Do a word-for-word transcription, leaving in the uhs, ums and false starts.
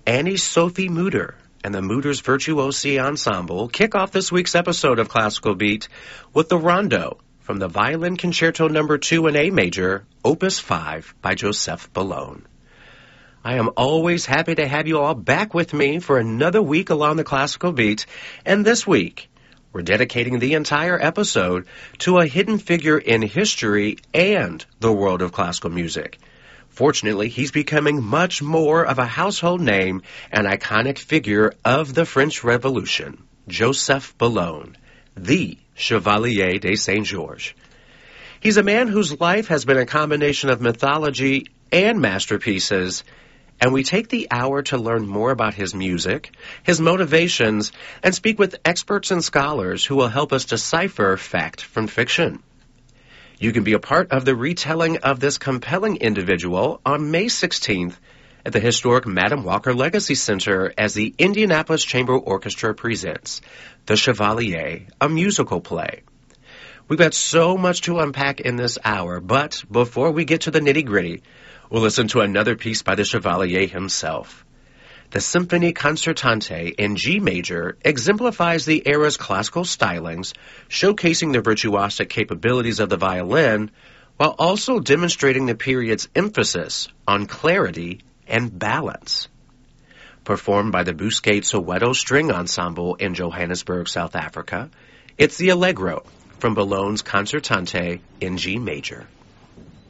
Annie-Sophie Mutter and the Mutter's Virtuosi Ensemble kick off this week's episode of Classical Beat with the Rondo from the Violin Concerto Number two in A Major, Opus five by Joseph Bellone. I am always happy to have you all back with me for another week along the Classical Beat, and this week we're dedicating the entire episode to a hidden figure in history and the world of classical music. Fortunately, he's becoming much more of a household name and iconic figure of the French Revolution, Joseph Bellone, the Chevalier de Saint-Georges. He's a man whose life has been a combination of mythology and masterpieces, and we take the hour to learn more about his music, his motivations, and speak with experts and scholars who will help us decipher fact from fiction. You can be a part of the retelling of this compelling individual on May sixteenth at the historic Madam Walker Legacy Center as the Indianapolis Chamber Orchestra presents The Chevalier, a musical play. We've got so much to unpack in this hour, but before we get to the nitty-gritty, we'll listen to another piece by the Chevalier himself. The Symphonie Concertante in G major exemplifies the era's classical stylings, showcasing the virtuosic capabilities of the violin, while also demonstrating the period's emphasis on clarity and balance. Performed by the Bousquet Soweto String Ensemble in Johannesburg, South Africa, it's the Allegro from Bellone's Concertante in G major.